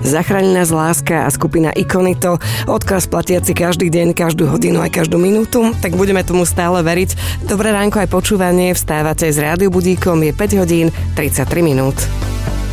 Zachráni nás láska a skupina Ikonito, odkaz platiaci každý deň, každú hodinu aj každú minútu, tak budeme tomu stále veriť. Dobré ránko aj počúvanie, vstávate s rádiobudíkom, je 5 hodín 33 minút.